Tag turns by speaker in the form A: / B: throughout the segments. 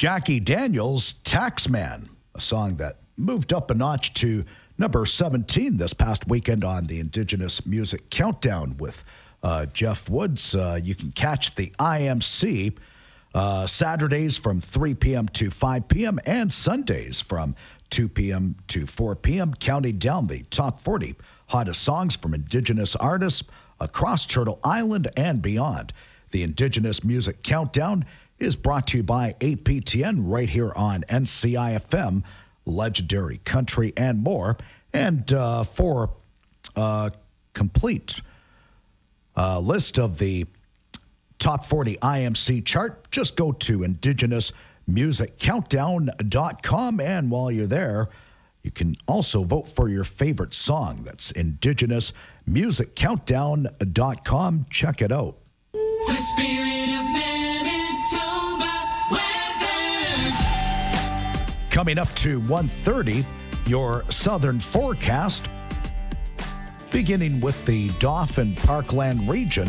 A: Jackie Daniels, Taxman, a song that moved up a notch to number 17 this past weekend on the Indigenous Music Countdown with Jeff Woods. You can catch the IMC Saturdays from 3 p.m. to 5 p.m. and Sundays from 2 p.m. to 4 p.m., counting down the top 40 hottest songs from Indigenous artists across Turtle Island and beyond. The Indigenous Music Countdown is brought to you by APTN right here on NCIFM, Legendary Country and more. And for a complete list of the top 40 IMC chart, just go to IndigenousMusicCountdown.com. And while you're there, you can also vote for your favorite song. That's IndigenousMusicCountdown.com. Check it out.
B: The spirit of Manitoba weather.
A: Coming up to 1:30, your southern forecast, beginning with the Dauphin Parkland region.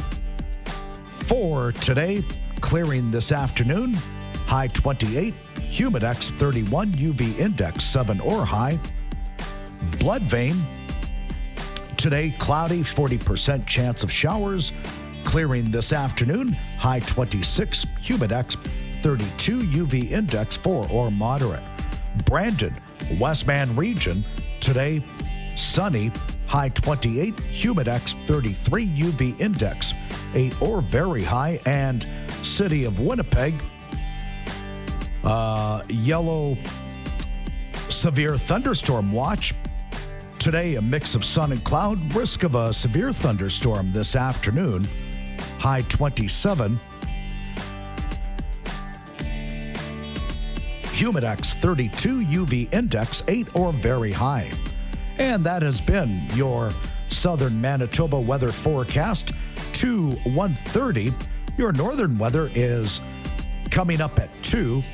A: For today, clearing this afternoon, high 28, humidex 31, UV index 7 or high. Bloodvein, today cloudy, 40% chance of showers. Clearing this afternoon, high 26, humidex 32, UV index 4 or moderate. Brandon, Westman region, today sunny, high 28, humidex 33, UV index 8 or very high. And City of Winnipeg, yellow severe thunderstorm watch. Today, a mix of sun and cloud, risk of a severe thunderstorm this afternoon, high 27. Humidex 32, UV index 8 or very high. And that has been your southern Manitoba weather forecast to 1:30. Your northern weather is coming up at 2.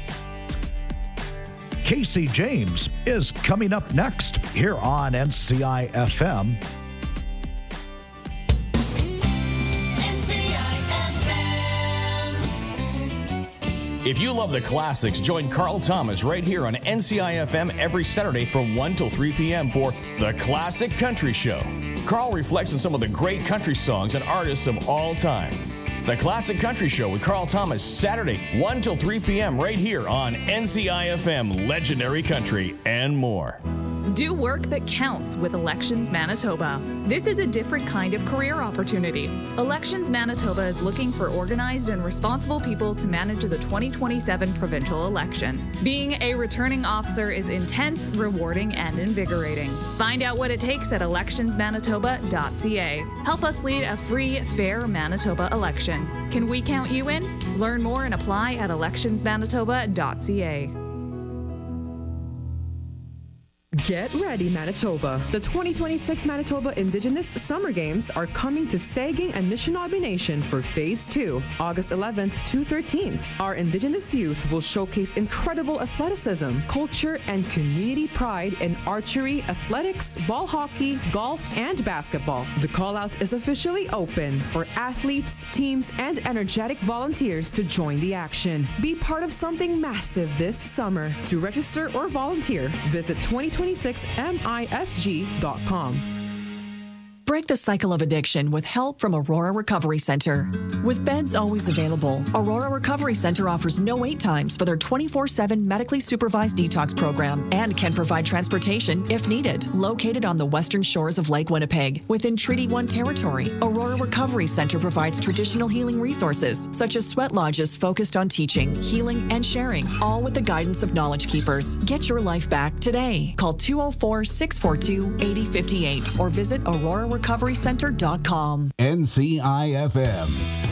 A: Casey James is coming up next here on NCIFM.
C: If you love the classics, join Carl Thomas right here on NCIFM every Saturday from 1 till 3 p.m. for The Classic Country Show. Carl reflects on some of the great country songs and artists of all time. The Classic Country Show with Carl Thomas, Saturday, 1 till 3 p.m. right here on NCIFM, Legendary Country and more.
D: Do work that counts with Elections Manitoba. This is a different kind of career opportunity. Elections Manitoba is looking for organized and responsible people to manage the 2027 provincial election. Being a returning officer is intense, rewarding, and invigorating. Find out what it takes at electionsmanitoba.ca. Help us lead a free, fair Manitoba election. Can we count you in? Learn more and apply at electionsmanitoba.ca.
E: Get ready, Manitoba. The 2026 Manitoba Indigenous Summer Games are coming to Saugeen and Anishinaabe Nation for Phase 2, August 11th to 13th. Our Indigenous youth will showcase incredible athleticism, culture, and community pride in archery, athletics, ball hockey, golf, and basketball. The call-out is officially open for athletes, teams, and energetic volunteers to join the action. Be part of something massive this summer. To register or volunteer, visit 2026misg.com.
F: Break the cycle of addiction with help from Aurora Recovery Center. With beds always available, Aurora Recovery Center offers no wait times for their 24/7 medically supervised detox program and can provide transportation if needed. Located on the western shores of Lake Winnipeg, within Treaty 1 territory, Aurora Recovery Center provides traditional healing resources such as sweat lodges focused on teaching, healing, and sharing, all with the guidance of Knowledge Keepers. Get your life back today. Call 204-642-8058 or visit AuroraRecoveryCenter.com.
G: NCIFM.